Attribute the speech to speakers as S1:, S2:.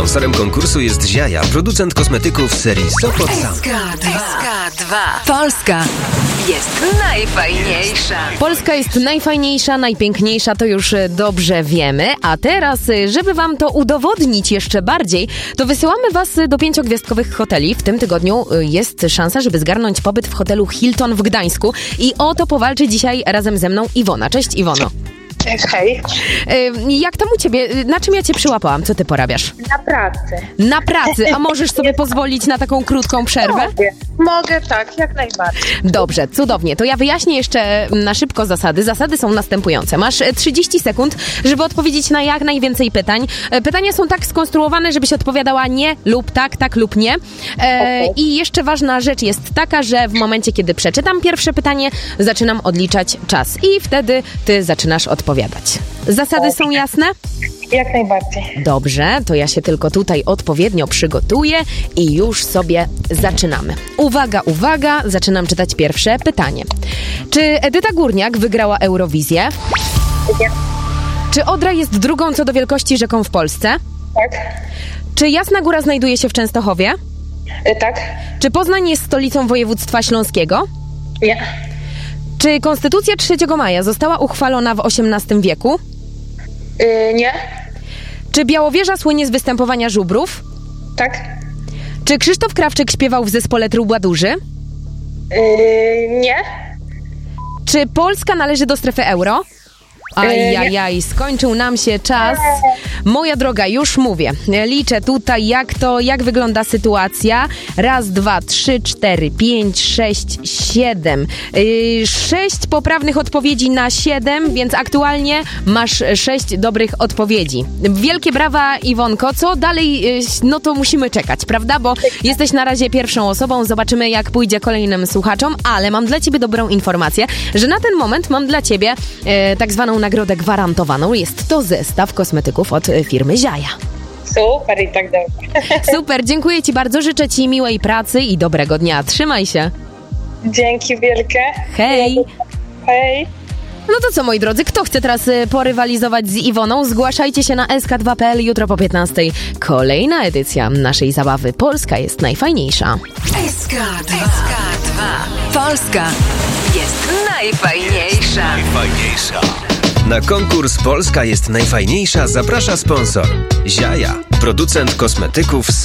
S1: Sponsorem konkursu jest Ziaja, producent kosmetyków serii Sopot Sam.
S2: SK2. Polska jest najfajniejsza.
S3: Polska jest najfajniejsza, najpiękniejsza, to już dobrze wiemy. A teraz, żeby wam to udowodnić jeszcze bardziej, to wysyłamy was do 5-gwiazdkowych hoteli. W tym tygodniu jest szansa, żeby zgarnąć pobyt w hotelu Hilton w Gdańsku. I o to powalczy dzisiaj razem ze mną Iwona. Cześć, Iwono.
S4: Hej.
S3: Jak tam u ciebie? Na czym ja cię przyłapałam? Co ty porabiasz?
S4: Na pracy.
S3: Na pracy, a możesz sobie pozwolić na taką krótką przerwę?
S4: Mogę, tak, jak najbardziej.
S3: Dobrze, cudownie. To ja wyjaśnię jeszcze na szybko zasady. Zasady są następujące. Masz 30 sekund, żeby odpowiedzieć na jak najwięcej pytań. Pytania są tak skonstruowane, żebyś odpowiadała nie lub tak, tak lub nie. I jeszcze ważna rzecz jest taka, że w momencie, kiedy przeczytam pierwsze pytanie, zaczynam odliczać czas. I wtedy ty zaczynasz odpowiadać. Zasady są jasne?
S4: Jak najbardziej.
S3: Dobrze, to ja się tylko tutaj odpowiednio przygotuję i już sobie zaczynamy. Uwaga, uwaga, zaczynam czytać pierwsze pytanie. Czy Edyta Górniak wygrała Eurowizję?
S4: Nie.
S3: Czy Odra jest drugą co do wielkości rzeką w Polsce?
S4: Tak.
S3: Czy Jasna Góra znajduje się w Częstochowie?
S4: Tak.
S3: Czy Poznań jest stolicą województwa śląskiego?
S4: Nie.
S3: Czy Konstytucja 3 maja została uchwalona w XVIII wieku?
S4: Nie.
S3: Czy Białowieża słynie z występowania żubrów?
S4: Tak.
S3: Czy Krzysztof Krawczyk śpiewał w zespole Trubadurzy?
S4: Nie.
S3: Czy Polska należy do strefy euro? Ajajaj, skończył nam się czas. Moja droga, już mówię. Liczę tutaj, jak wygląda sytuacja. 1, 2, 3, 4, 5, 6, 7. 6 poprawnych odpowiedzi na 7, więc aktualnie masz 6 dobrych odpowiedzi. Wielkie brawa, Iwonko. Co dalej? No to musimy czekać, prawda? Bo jesteś na razie pierwszą osobą. Zobaczymy, jak pójdzie kolejnym słuchaczom. Ale mam dla ciebie dobrą informację, że na ten moment mam dla ciebie tak zwaną nagrodę gwarantowaną. Jest to zestaw kosmetyków od firmy Ziaja.
S4: Super i tak dalej.
S3: Super, dziękuję ci bardzo, życzę ci miłej pracy i dobrego dnia. Trzymaj się.
S4: Dzięki wielkie.
S3: Hej.
S4: Hej.
S3: No to co, moi drodzy, kto chce teraz porywalizować z Iwoną? Zgłaszajcie się na sk2.pl jutro po 15. Kolejna edycja naszej zabawy. Polska jest najfajniejsza.
S2: SK2. Polska jest najfajniejsza.
S1: Na konkurs Polska jest najfajniejsza zaprasza sponsor Ziaja, producent kosmetyków